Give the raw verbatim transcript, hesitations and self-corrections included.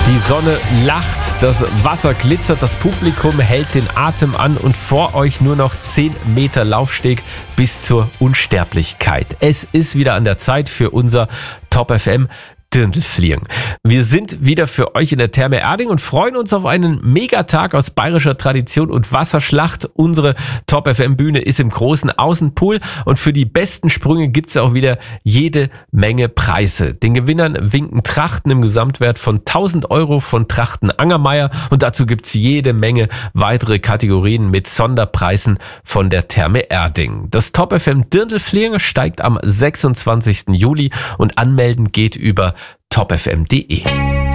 Die Sonne lacht, das Wasser glitzert, das Publikum hält den Atem an und vor euch nur noch zehn Meter Laufsteg bis zur Unsterblichkeit. Es ist wieder an der Zeit für unser Top F M Dirndl-Fliegen. Wir sind wieder für euch in der Therme Erding und freuen uns auf einen Megatag aus bayerischer Tradition und Wasserschlacht. Unsere Top F M Bühne ist im großen Außenpool und für die besten Sprünge gibt es auch wieder jede Menge Preise. Den Gewinnern winken Trachten im Gesamtwert von tausend Euro von Trachten Angermeier und dazu gibt es jede Menge weitere Kategorien mit Sonderpreisen von der Therme Erding. Das Top F M Dirndl-Fliegen steigt am sechsundzwanzigsten Juli und anmelden geht über top f m punkt d e.